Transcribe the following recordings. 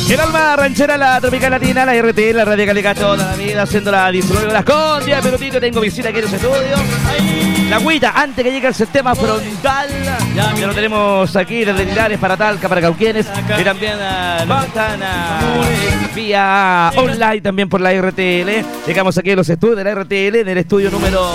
El alma ranchera, la tropical latina, la RTL, la Radio Calica, toda la vida, haciendo la 19 horas con 10 minutitos. Tengo visita aquí en los estudios. La agüita, antes que llegue el sistema frontal, ya lo tenemos aquí desde Linares para Talca, para Cauquienes, y también nos están vía online también por la RTL. Llegamos aquí a los estudios de la RTL, en el estudio número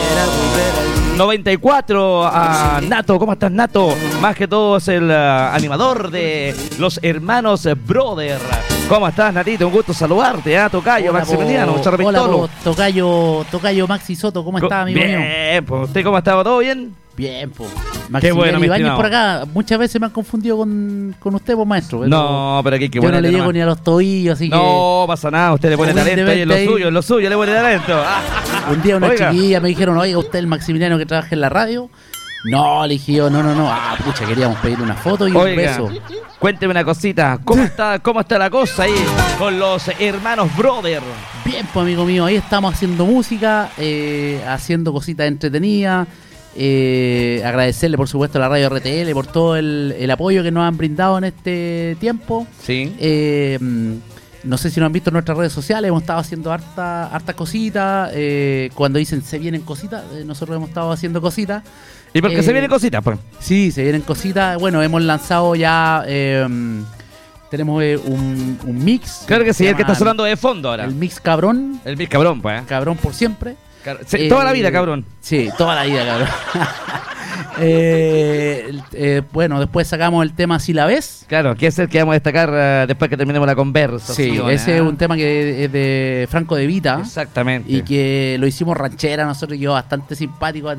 94 a Nato. ¿Cómo estás, Nato? Más que todo es el animador de los hermanos Brother. ¿Cómo estás, Natito? Un gusto saludarte, tocayo Maximiliano. Hola, tocayo Maxi Soto. ¿Cómo está, amigo mío? Bien, pues. ¿Usted cómo estaba? ¿Todo bien? Bien, pues. Qué bueno, mi estimado. por acá. Muchas veces me han confundido con usted, pues, maestro. Pero no, pero aquí qué bueno. Yo no le llego ni a los tobillos, así que... No pasa nada, usted le pone talento ahí en lo suyo le pone talento. Un día una chiquilla me dijeron, oiga, ¿usted es el Maximiliano que trabaja en la radio? No, le dije yo, no. Pucha, queríamos pedir una foto y un beso. Cuénteme una cosita, ¿cómo está la cosa ahí con los hermanos Brother? Bien, pues, amigo mío, ahí estamos haciendo música, haciendo cositas entretenidas. Agradecerle, por supuesto, a la radio RTL por todo el apoyo que nos han brindado en este tiempo. Sí. No sé si nos han visto en nuestras redes sociales, hemos estado haciendo hartas cositas. Cuando dicen se vienen cositas, nosotros hemos estado haciendo cositas. ¿Y por qué se vienen cositas, pues? Sí, se vienen cositas. Bueno, hemos lanzado ya... tenemos un mix. Claro que sí, el que está sonando de fondo ahora. El mix cabrón. El mix cabrón, pues. Cabrón por siempre. Sí, toda la vida, cabrón. Sí, toda la vida, cabrón. Bueno, después sacamos el tema Si la ves. Claro, que es el que vamos a destacar después que terminemos la conversación. Sí, ese es un tema que es de Franco De Vita. Exactamente. Y que lo hicimos ranchera, nosotros, yo bastante simpático.